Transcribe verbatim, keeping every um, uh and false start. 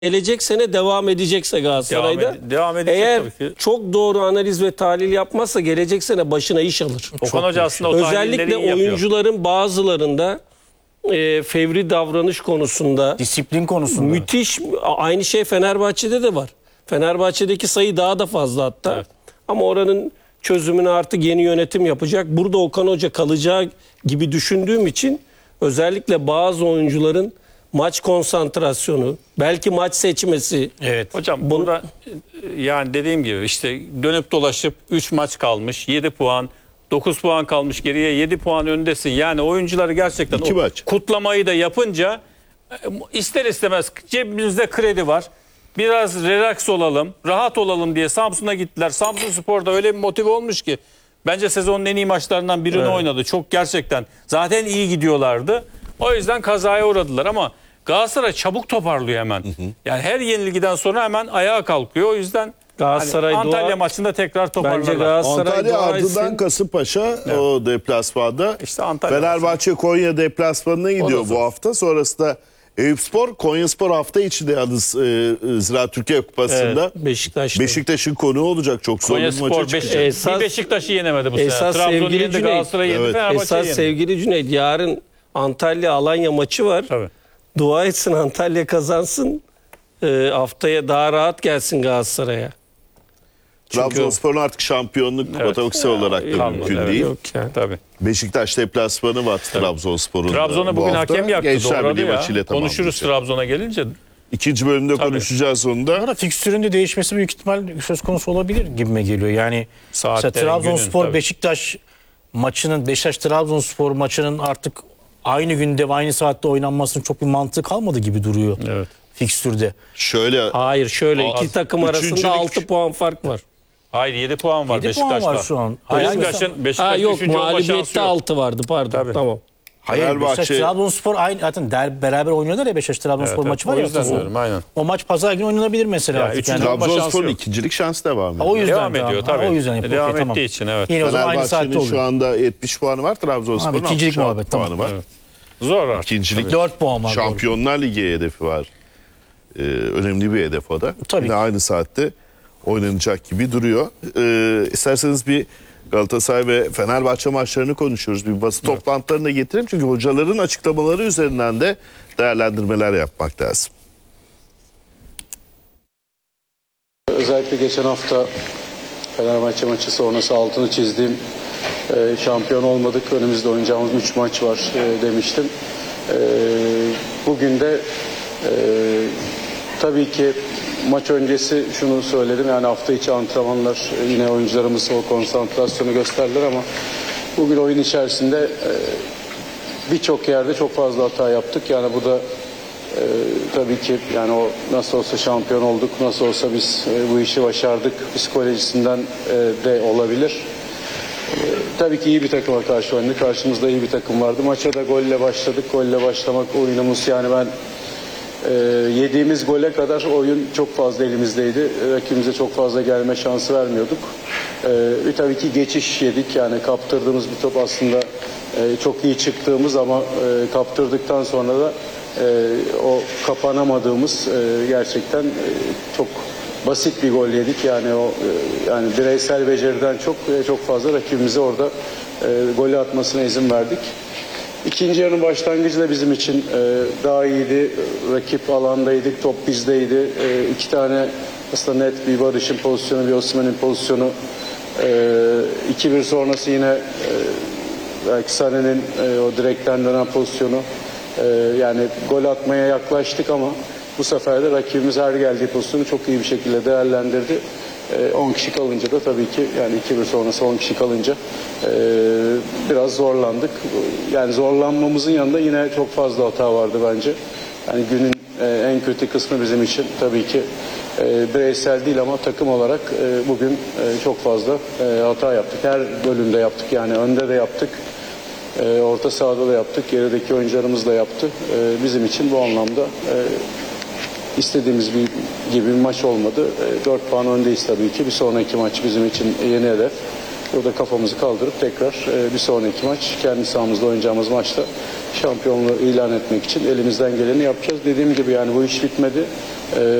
gelecek sene devam edecekse Galatasaray'da Devam ed- devam edecek eğer tabii ki. çok doğru analiz ve tahlil yapmazsa gelecek sene başına iş alır. Okan Hoca aslında o tahlilleri Özellikle iyi yapıyor. oyuncuların bazılarında e, fevri davranış konusunda Disiplin konusunda. müthiş, aynı şey Fenerbahçe'de de var. Fenerbahçe'deki sayı daha da fazla hatta. Evet. Ama oranın çözümünü artık yeni yönetim yapacak. Burada Okan Hoca kalacağı gibi düşündüğüm için özellikle bazı oyuncuların maç konsantrasyonu, belki maç seçmesi. Evet. Hocam Bunu- burada e, yani dediğim gibi işte dönüp dolaşıp üç maç kalmış, yedi puan, dokuz puan kalmış geriye, yedi puan öndesin. Yani oyuncuları gerçekten İki o maç. kutlamayı da yapınca e, ister istemez cebimizde kredi var. Biraz relax olalım, rahat olalım diye Samsun'a gittiler. Samsunspor'da öyle bir motive olmuş ki bence sezonun en iyi maçlarından birini Evet. oynadı. Çok gerçekten zaten iyi gidiyorlardı. O yüzden kazaya uğradılar ama Galatasaray çabuk toparlıyor hemen. Yani her yenilgiden sonra hemen ayağa kalkıyor. O yüzden Galatasaray hani Antalya dua- maçında tekrar toparlarlar. Bence Galatasaray Antalya dua ardından etsin. Kasımpaşa o deplasmanda. İşte Antalya Fenerbahçe Konya deplasmanına gidiyor zor. bu hafta. Sonrasında Eyüpspor, Konyaspor hafta içinde yalnız e, e, Ziraat Türkiye Kupası'nda Evet, Beşiktaş'ta. Beşiktaş'ın konuğu olacak. Çok zor bir maça Konyaspor beş, çıkacak. Esas- bir Beşiktaş'ı yenemedi bu sene. esas Trabzon'u sevgili yendi, Cüneyt. Galatasaray'ı yendi, Evet. Fenerbahçe'yi Esas yendi. sevgili Cüneyt, yarın Antalya Alanya maçı var. Tabii. Dua etsin Antalya kazansın. Ee, haftaya daha rahat gelsin Galatasaray'a. Trabzonspor'un artık şampiyonluk Evet. matematiksel olarak da Kalmadı, mümkün evet. değil. Yok yani. Tabii. Beşiktaş deplasmanı var Trabzonspor'un. da Trabzon'a bu bugün hafta. hakem yaktı. Gençler Doğradı Birliği ya. maçıyla Konuşuruz tamamlayacak. Trabzon'a gelince. İkinci bölümde Tabii. konuşacağız onu da. Ama fikstürün de değişmesi büyük ihtimal söz konusu olabilir gibime geliyor. Yani Saatlerin, mesela Trabzonspor günün, tabii. Beşiktaş Beşiktaş maçının Beşiktaş Trabzonspor maçının artık aynı günde ve aynı saatte oynanmasının çok bir mantığı kalmadı gibi duruyor. Evet. Fikstürde. Şöyle Hayır, şöyle Az- iki takım arasında Üçüncülük- altı puan fark var. Hayır yedi puan var yedi puan Beşiktaş'ta. var şu an. Hayır, Beşiktaş'ın Ha Beşiktaş yok, üçüncü olma şansı mağlubiyette yok. altı vardı pardon. Tabii. Tamam. Hayır, Fenerbahçe- Beşiktaş Trabzonspor aynı zaten der, beraber oynuyorlar ya Beşiktaş Trabzonspor Evet, maçı evet. var O ya. yüzden hafta sonu. diyorum, aynen. O maç pazar günü oynanabilir mesela Ya, artık. üçüncü Yani. olma şansı Trabzonspor'un yok. ikincilik şansı devam ediyor. O yüzden Devam tamam. ediyor Ha, tabii. O yüzden yapıyor. Devam Okey, ettiği tamam. için, evet. Yine o zaman aynı saatte Fenerbahçe'nin oluyor. şu anda yetmiş puanı var. Trabzonspor'un Abi, ikincilik altmış muhabbet, puanı tamam. var. Evet. Zor artık. İkincilik dört puan var. Şampiyonlar Ligi hedefi var. Ee, önemli bir hedef o da. Tabii Yine ki. aynı saatte oynanacak gibi duruyor. Ee, isterseniz bir Galatasaray ve Fenerbahçe maçlarını konuşuyoruz. Bir basın toplantılarını da getirelim. Çünkü hocaların açıklamaları üzerinden de değerlendirmeler yapmak lazım. Özellikle geçen hafta Fenerbahçe maçı sonrası altını çizdiğim e, şampiyon olmadık. Önümüzde oynayacağımız üç maç var e, demiştim. E, bugün de e, tabii ki maç öncesi şunu söyledim. Yani hafta içi antrenmanlar e, yine oyuncularımız o konsantrasyonu gösterdiler ama bugün oyun içerisinde e, birçok yerde çok fazla hata yaptık. Yani bu da Ee, tabii ki yani o nasıl olsa şampiyon olduk, nasıl olsa biz e, bu işi başardık psikolojisinden e, de olabilir. E, tabii ki iyi bir takıma karşı oynadık. Karşımızda iyi bir takım vardı. Maça da golle başladık. Golle başlamak oyunumuz yani ben e, yediğimiz gole kadar oyun çok fazla elimizdeydi. Rakibimize çok fazla gelme şansı vermiyorduk. E, ve tabii ki geçiş yedik. Yani kaptırdığımız bir top aslında e, çok iyi çıktığımız ama e, kaptırdıktan sonra da Ee, o kapanamadığımız e, gerçekten e, çok basit bir gol yedik. Yani o e, yani bireysel beceriden çok e, çok fazla rakibimize orada e, golü atmasına izin verdik. İkinci yarının başlangıcı da bizim için e, daha iyiydi. Rakip alandaydık, top bizdeydi. E, iki tane aslında net bir Barış'ın pozisyonu, bir Osimhen'in pozisyonu. E, iki bir sonrası yine e, belki Sané'nin e, o direkten dönen pozisyonu. Ee, yani gol atmaya yaklaştık ama bu sefer de rakibimiz her geldiği pozisyonu çok iyi bir şekilde değerlendirdi. Ee, on kişi kalınca da tabii ki yani iki bir sonrası on kişi kalınca e, biraz zorlandık. Yani zorlanmamızın yanında yine çok fazla hata vardı bence. Yani günün e, en kötü kısmı bizim için tabii ki e, bireysel değil ama takım olarak e, bugün e, çok fazla e, hata yaptık. Her bölümde yaptık yani önde de yaptık. E, orta sahada da yaptık, gerideki oyuncularımız da yaptı. E, bizim için bu anlamda e, istediğimiz bir gibi bir maç olmadı. E, dört puan öndeyiz tabii ki. Bir sonraki maç bizim için yeni hedef. Burada kafamızı kaldırıp tekrar e, bir sonraki maç kendi sahamızda oynayacağımız maçta şampiyonluğu ilan etmek için elimizden geleni yapacağız. Dediğim gibi yani bu iş bitmedi. E,